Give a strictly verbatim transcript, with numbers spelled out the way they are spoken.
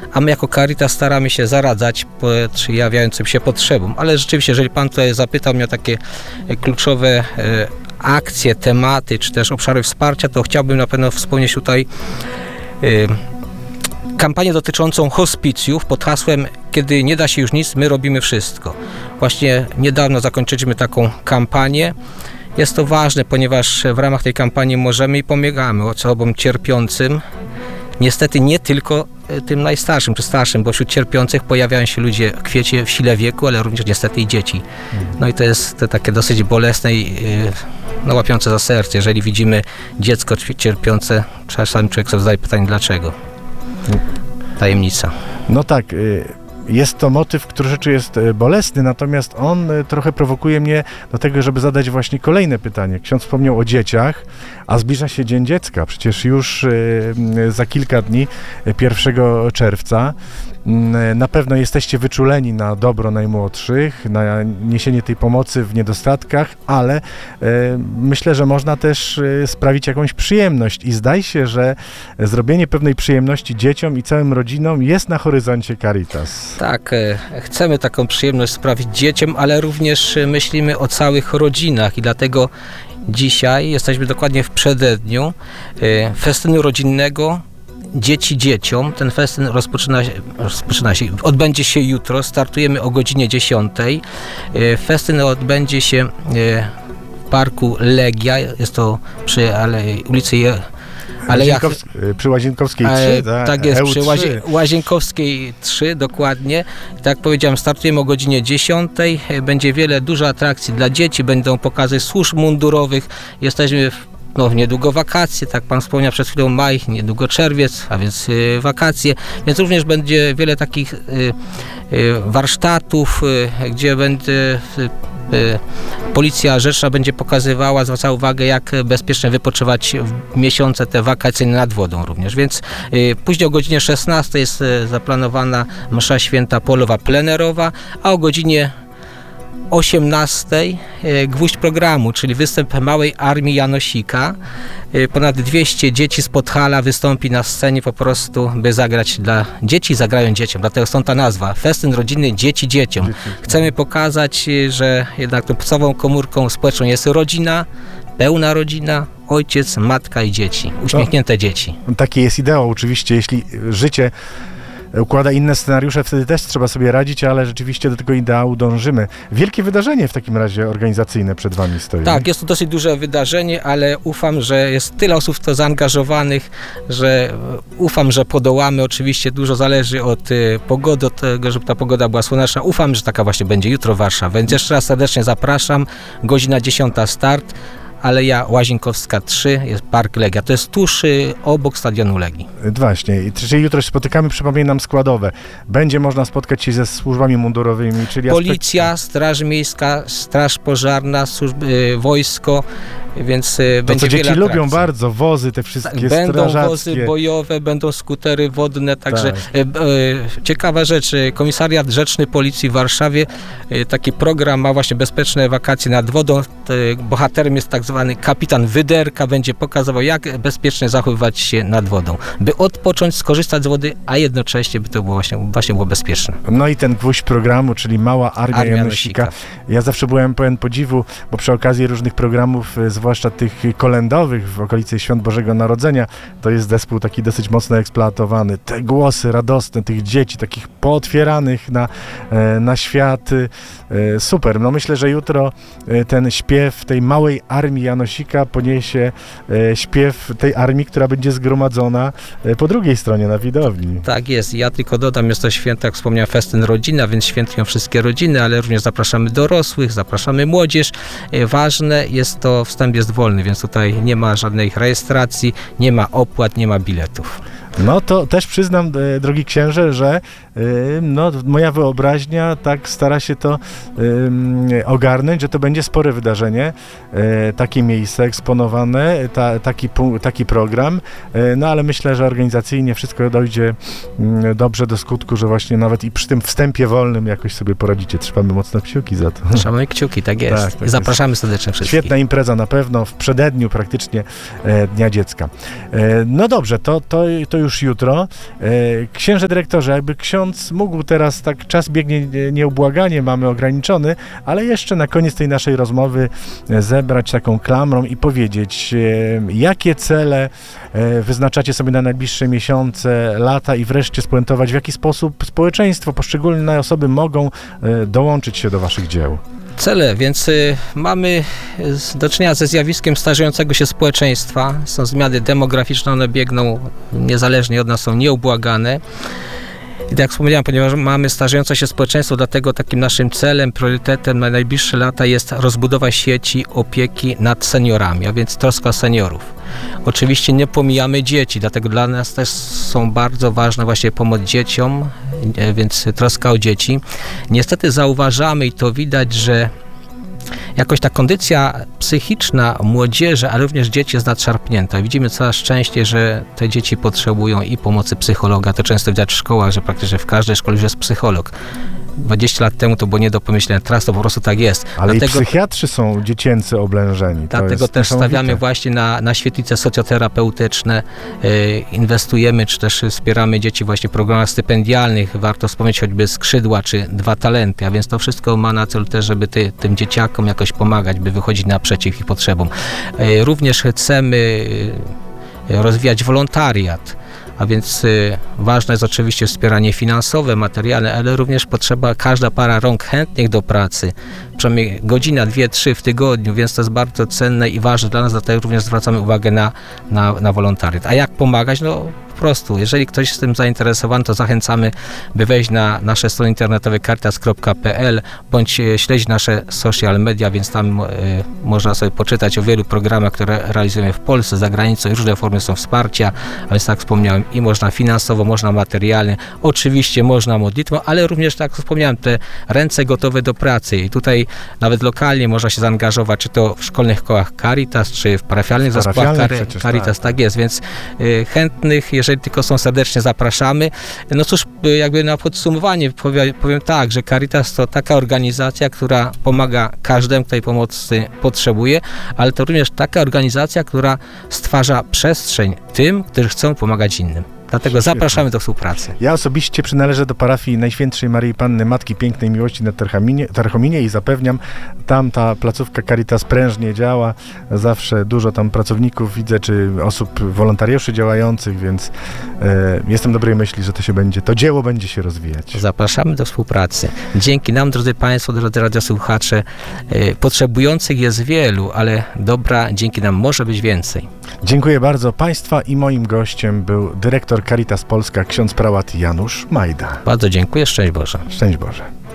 a my jako Caritas staramy się zaradzać przejawiającym się potrzebom. Ale rzeczywiście, jeżeli Pan tutaj zapytał mnie o takie kluczowe akcje, tematy, czy też obszary wsparcia, to chciałbym na pewno wspomnieć tutaj kampanię dotyczącą hospicjów pod hasłem "Kiedy nie da się już nic, my robimy wszystko". Właśnie niedawno zakończyliśmy taką kampanię. Jest to ważne, ponieważ w ramach tej kampanii możemy i pomagamy osobom cierpiącym. Niestety nie tylko tym najstarszym czy starszym, bo wśród cierpiących pojawiają się ludzie w kwiecie, w sile wieku, ale również niestety i dzieci. No i to jest to takie dosyć bolesne i no, łapiące za serce. Jeżeli widzimy dziecko cierpiące, czasami człowiek sobie zadaje pytanie, dlaczego. Tajemnica. No tak, jest to motyw, który rzeczy jest bolesny, natomiast on trochę prowokuje mnie do tego, żeby zadać właśnie kolejne pytanie. Ksiądz wspomniał o dzieciach, a zbliża się Dzień Dziecka. Przecież już za kilka dni, pierwszego czerwca, na pewno jesteście wyczuleni na dobro najmłodszych, na niesienie tej pomocy w niedostatkach, ale e, myślę, że można też e, sprawić jakąś przyjemność i zdaje się, że zrobienie pewnej przyjemności dzieciom i całym rodzinom jest na horyzoncie Caritas. Tak, e, chcemy taką przyjemność sprawić dzieciom, ale również myślimy o całych rodzinach i dlatego dzisiaj jesteśmy dokładnie w przededniu e, festynu rodzinnego Dzieci dzieciom. Ten festyn rozpoczyna się, rozpoczyna się, odbędzie się jutro, startujemy o godzinie dziesiątej. Festyn odbędzie się w parku Legia, jest to przy alei, ulicy Je, Alejach, przy Łazienkowskiej trzy, tak, tak jest, przy Łazie, Łazienkowskiej trzy, dokładnie. Tak jak powiedziałem, startujemy o godzinie dziesiątej. Będzie wiele, dużo atrakcji dla dzieci, będą pokazy służb mundurowych. Jesteśmy w No, niedługo wakacje, tak Pan wspomniał przed chwilą, maj, niedługo czerwiec, a więc y, wakacje, więc również będzie wiele takich y, y, warsztatów, y, gdzie będzie y, y, Policja Rzeczna będzie pokazywała, zwracała uwagę, jak bezpiecznie wypoczywać w miesiące te wakacyjne nad wodą również, więc y, później o godzinie szesnastej jest y, zaplanowana msza święta polowa plenerowa, a o godzinie osiemnastej gwóźdź programu, czyli występ Małej Armii Janosika. Ponad dwieście dzieci z Podhala wystąpi na scenie po prostu, by zagrać dla dzieci, zagrają dzieciom. Dlatego stąd ta nazwa. Festyn rodzinny Dzieci dzieciom. Chcemy pokazać, że jednak tą podstawową komórką społeczną jest rodzina, pełna rodzina, ojciec, matka i dzieci. Uśmiechnięte no, dzieci. Taki jest ideał oczywiście, jeśli życie układa inne scenariusze, wtedy też trzeba sobie radzić, ale rzeczywiście do tego ideału dążymy. Wielkie wydarzenie w takim razie organizacyjne przed Wami stoi. Tak, jest to dosyć duże wydarzenie, ale ufam, że jest tyle osób w to zaangażowanych, że ufam, że podołamy. Oczywiście dużo zależy od y, pogody, od tego, żeby ta pogoda była słoneczna. Ufam, że taka właśnie będzie jutro Warszawa, więc jeszcze raz serdecznie zapraszam. Godzina dziesiąta start. Aleja Łazienkowska trzy, jest Park Legia. To jest tuż y, obok stadionu Legii. Właśnie. Czyli jutro się spotykamy, przypominam, składowe. Będzie można spotkać się ze służbami mundurowymi, czyli Policja, aspekt... Straż Miejska, Straż Pożarna, służby, y, wojsko, więc y, to, będzie co dzieci wiele lubią atrakcji. bardzo, wozy te wszystkie tak, będą strażackie. wozy bojowe, będą skutery wodne, także tak. y, y, ciekawa rzecz, Komisariat Rzeczny Policji w Warszawie y, taki program ma właśnie bezpieczne wakacje nad wodą. Y, bohaterem jest tak zwany kapitan Wyderka, będzie pokazywał, jak bezpiecznie zachowywać się nad wodą, by odpocząć, skorzystać z wody, a jednocześnie by to było właśnie, właśnie było bezpieczne. No i ten gwóźdź programu, czyli Mała Armia, Armia Janosika. Janosika. Ja zawsze byłem pełen podziwu, bo przy okazji różnych programów, zwłaszcza tych kolędowych w okolicy Świąt Bożego Narodzenia, to jest zespół taki dosyć mocno eksploatowany. Te głosy radosne tych dzieci, takich pootwieranych na, na świat. Super. No myślę, że jutro ten śpiew tej Małej Armii Janosika poniesie śpiew tej armii, która będzie zgromadzona po drugiej stronie na widowni. Tak jest. Ja tylko dodam, jest to święto, jak wspomniałem, festyn rodzina, więc świętują wszystkie rodziny, ale również zapraszamy dorosłych, zapraszamy młodzież. Ważne jest to, wstęp jest wolny, więc tutaj nie ma żadnej rejestracji, nie ma opłat, nie ma biletów. No to też przyznam, drogi księże, że no, moja wyobraźnia tak stara się to y, ogarnąć, że to będzie spore wydarzenie, y, takie miejsce eksponowane, ta, taki, taki program, y, no ale myślę, że organizacyjnie wszystko dojdzie y, dobrze do skutku, że właśnie nawet i przy tym wstępie wolnym jakoś sobie poradzicie. Trzymamy mocno kciuki za to. Trzymamy kciuki, tak jest. Tak, tak Zapraszamy jest. serdecznie wszystkich. Świetna impreza na pewno, w przededniu praktycznie e, Dnia Dziecka. E, no dobrze, to, to, to już jutro. Księże dyrektorze, jakby ksiądz mógł teraz, tak czas biegnie nieubłaganie, mamy ograniczony, ale jeszcze na koniec tej naszej rozmowy zebrać taką klamrą i powiedzieć, jakie cele wyznaczacie sobie na najbliższe miesiące, lata i wreszcie spuentować, w jaki sposób społeczeństwo, poszczególne osoby mogą dołączyć się do waszych dzieł. Cele, więc y, mamy do czynienia ze zjawiskiem starzejącego się społeczeństwa. Są zmiany demograficzne, one biegną niezależnie od nas, są nieubłagane. I tak jak wspomniałem, ponieważ mamy starzejące się społeczeństwo, dlatego takim naszym celem, priorytetem na najbliższe lata jest rozbudowa sieci opieki nad seniorami, a więc troska o seniorów. Oczywiście nie pomijamy dzieci, dlatego dla nas też są bardzo ważne właśnie pomoc dzieciom, więc troska o dzieci. Niestety zauważamy i to widać, że jakoś ta kondycja psychiczna młodzieży, ale również dzieci jest nadszarpnięta. Widzimy coraz częściej, że te dzieci potrzebują i pomocy psychologa. To często widać w szkołach, że praktycznie w każdej szkole już jest psycholog. dwadzieścia lat temu to było nie do pomyślenia, teraz to po prostu tak jest. Ale dlatego, i psychiatrzy są dziecięcy oblężeni. To dlatego jest też niesamowite. stawiamy właśnie na, na świetlice socjoterapeutyczne, y, inwestujemy, czy też wspieramy dzieci właśnie w programach stypendialnych. Warto wspomnieć choćby Skrzydła, czy Dwa Talenty, a więc to wszystko ma na celu też, żeby ty, tym dzieciakom jakoś pomagać, by wychodzić naprzeciw ich potrzebom. Y, również chcemy y, rozwijać wolontariat. A więc y, ważne jest oczywiście wspieranie finansowe, materialne, ale również potrzeba każda para rąk chętnych do pracy. Przynajmniej godzina, dwie, trzy w tygodniu, więc to jest bardzo cenne i ważne dla nas, dlatego również zwracamy uwagę na, na, na wolontariat. A jak pomagać? No po prostu, jeżeli ktoś jest tym zainteresowany, to zachęcamy, by wejść na nasze strony internetowe caritas kropka p l bądź śledzić nasze social media, więc tam y, można sobie poczytać o wielu programach, które realizujemy w Polsce, za granicą i różne formy są wsparcia, a więc tak wspomniałem, i można finansowo, można materialnie, oczywiście można modlitwą, ale również, tak jak wspomniałem, te ręce gotowe do pracy i tutaj nawet lokalnie można się zaangażować, czy to w szkolnych kołach Caritas, czy w parafialnych zespołach Cari- Caritas, tak. tak jest, więc y, chętnych, jeżeli tylko są, serdecznie zapraszamy. No cóż, y, jakby na podsumowanie powiem, powiem tak, że Caritas to taka organizacja, która pomaga każdemu, kto tej pomocy potrzebuje, ale to również taka organizacja, która stwarza przestrzeń tym, którzy chcą pomagać innym. Dlatego zapraszamy do współpracy. Ja osobiście przynależę do parafii Najświętszej Maryi Panny Matki Pięknej Miłości na Tarchominie, Tarchominie i zapewniam, tam ta placówka Caritas prężnie działa. Zawsze dużo tam pracowników widzę, czy osób, wolontariuszy działających, więc e, jestem dobrej myśli, że to się będzie, to dzieło będzie się rozwijać. Zapraszamy do współpracy. Dzięki nam, drodzy Państwo, drodzy radiosłuchacze, e, potrzebujących jest wielu, ale dobra dzięki nam może być więcej. Dziękuję bardzo Państwa i moim gościem był dyrektor Caritas Polska, ksiądz prałat Janusz Majda. Bardzo dziękuję, szczęść Boże. Szczęść Boże.